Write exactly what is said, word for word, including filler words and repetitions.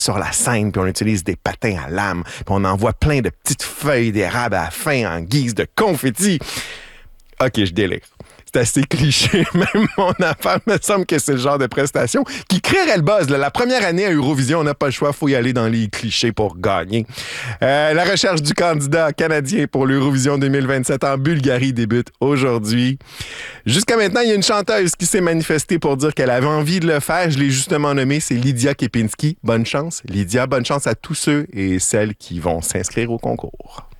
sur la scène, puis on utilise des patins à lame, puis on envoie plein de petites feuilles d'érable à la fin en guise de confetti. OK, je délire. C'est assez cliché. Même mon affaire me semble que c'est le genre de prestation qui créerait le buzz. Là. La première année à Eurovision, on n'a pas le choix. Il faut y aller dans les clichés pour gagner. Euh, la recherche du candidat canadien pour l'Eurovision deux mille vingt-sept en Bulgarie débute aujourd'hui. Jusqu'à maintenant, il y a une chanteuse qui s'est manifestée pour dire qu'elle avait envie de le faire. Je l'ai justement nommée, c'est Lydia Kepinski. Bonne chance, Lydia. Bonne chance à tous ceux et celles qui vont s'inscrire au concours.